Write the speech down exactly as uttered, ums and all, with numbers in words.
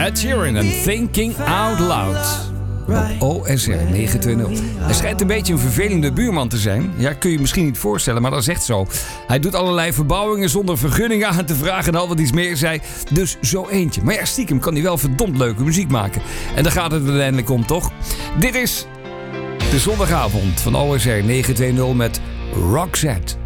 Ed Sheeran en Thinking Out Loud. Op O S R negen twee nul. Hij schijnt een beetje een vervelende buurman te zijn. Ja, kun je misschien niet voorstellen, maar dat is echt zo. Hij doet allerlei verbouwingen zonder vergunningen aan te vragen en al wat iets meer zei. Dus zo eentje. Maar ja, stiekem kan hij wel verdomd leuke muziek maken. En daar gaat het uiteindelijk om, toch? Dit is de zondagavond van O S R negen twee nul met Roxette.